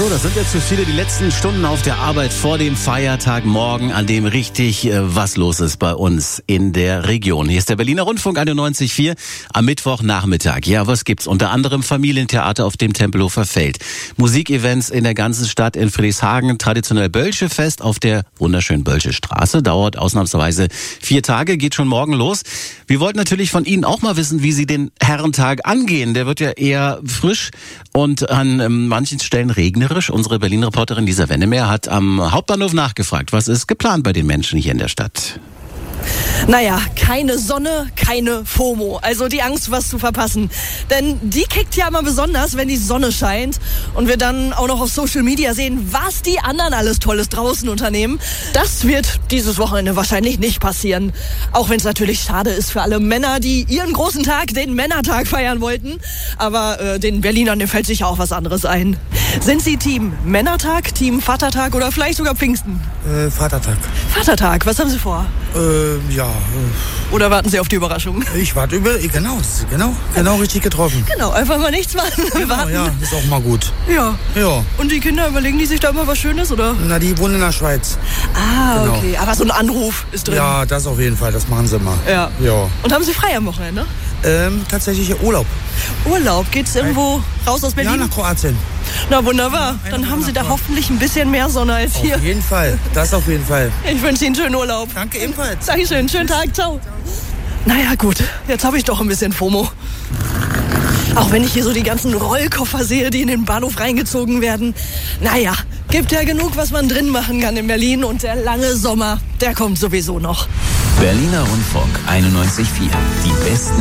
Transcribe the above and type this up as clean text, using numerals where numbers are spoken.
So, das sind jetzt für viele die letzten Stunden auf der Arbeit vor dem Feiertag morgen, an dem richtig was los ist bei uns in der Region. Hier ist der Berliner Rundfunk 91.4 am Mittwochnachmittag. Ja, was gibt's? Unter anderem Familientheater auf dem Tempelhofer Feld, Musikevents in der ganzen Stadt in Friedrichshagen, traditionell Bölsche-Fest auf der wunderschönen Bölsche Straße, dauert ausnahmsweise 4 Tage, geht schon morgen los. Wir wollten natürlich von Ihnen auch mal wissen, wie Sie den Herrentag angehen. Der wird ja eher frisch und an manchen Stellen regnerisch. Unsere Berliner Reporterin Lisa Wennemer hat am Hauptbahnhof nachgefragt, was ist geplant bei den Menschen hier in der Stadt? Naja, keine Sonne, keine FOMO. Also die Angst, was zu verpassen. Denn die kickt ja immer besonders, wenn die Sonne scheint und wir dann auch noch auf Social Media sehen, was die anderen alles Tolles draußen unternehmen. Das wird dieses Wochenende wahrscheinlich nicht passieren. Auch wenn es natürlich schade ist für alle Männer, die ihren großen Tag, den Männertag, feiern wollten. Aber den Berlinern, dem fällt sicher auch was anderes ein. Sind Sie Team Männertag, Team Vatertag oder vielleicht sogar Pfingsten? Vatertag. Vatertag, was haben Sie vor? Ja. Oder warten Sie auf die Überraschung? Ich warte genau richtig getroffen. Genau, einfach mal nichts machen. Genau, Warten. ja, ist auch mal gut. Ja. Ja. Und die Kinder, überlegen die sich da immer was Schönes, oder? Na, die wohnen in der Schweiz. Ah, Genau. okay. Aber so ein Anruf ist drin. Ja, das auf jeden Fall, das machen sie immer. Ja. Ja. Und haben Sie frei am Wochenende? Tatsächlich Urlaub. Urlaub? Geht's irgendwo raus aus Berlin? Ja, nach Kroatien. Na wunderbar. Dann Woche haben Sie nach da hoffentlich ein bisschen mehr Sonne als hier. Auf jeden Fall, das auf jeden Fall. Ich wünsche Ihnen einen schönen Urlaub. Danke ebenfalls. Dankeschön, schönen Tag, ciao. Naja gut, jetzt habe ich doch ein bisschen FOMO. Auch wenn ich hier so die ganzen Rollkoffer sehe, die in den Bahnhof reingezogen werden. Naja, gibt ja genug, was man drin machen kann in Berlin. Und der lange Sommer, der kommt sowieso noch. Berliner Rundfunk 91.4. Die besten